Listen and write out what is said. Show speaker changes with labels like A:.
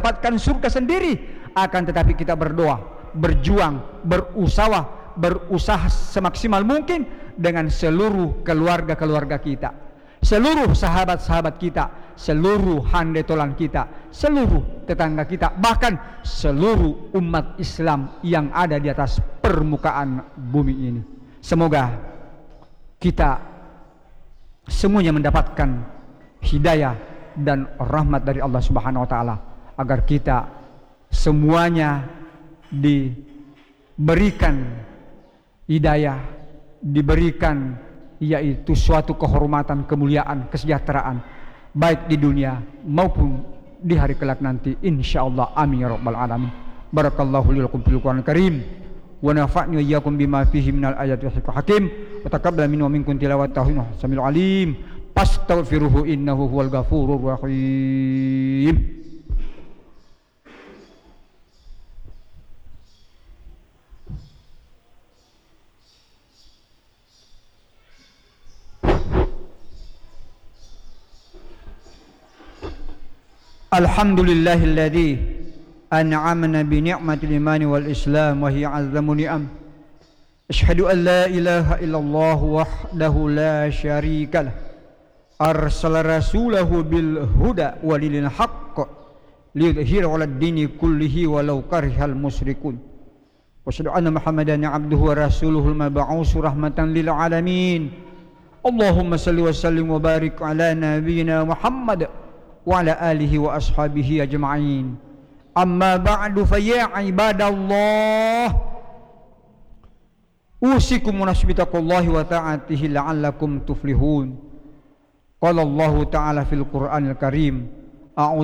A: mendapatkan surga sendiri. Akan tetapi kita berdoa, berjuang, berusaha semaksimal mungkin dengan seluruh keluarga-keluarga kita, seluruh sahabat-sahabat kita, seluruh handai tolan kita, seluruh tetangga kita, bahkan seluruh umat Islam yang ada di atas permukaan bumi ini. Semoga kita semuanya mendapatkan hidayah dan rahmat dari Allah Subhanahu wa taala, agar kita semuanya diberikan hidayah, diberikan yaitu suatu kehormatan, kemuliaan, kesejahteraan baik di dunia maupun di hari kelak nanti, insyaallah. Amin ya rabbal alamin. Barakallahu li lakum fil Qur'anil Karim wa nafa'ni wa iyyakum bima fihi minal ayati wal hakim wa taqabbal minni wa minkum tilawatahu samil alim. Astaghfiruhu innahu huwal ghafurur rahim. Alhamdulillahilladzi an'amana bi ni'matil iman wal islam wa hiya 'azzamu ni'am. Asyhadu an la ilaha illallah wahdahu la syarika lah. Arsala rasulahu bil huda wa dinil haqq liyudhhirahu 'alad dini kullihi walau karihal musyrikun. Wa asyhadu anna Muhammadan 'abduhu wa rasuluhul mab'uts rahmatan lil alamin. Allahumma shalli wa sallim wa barik ala nabiyyina Muhammad wa ala alihi wa ashabihi ajma'in. Amma ba'du fa ya ibadallah, usikum wa nafsi bittaqullahi wa ta'atihi la'allakum tuflihun. Qala Allah ta'ala fil Qur'anil Karim, a'udzu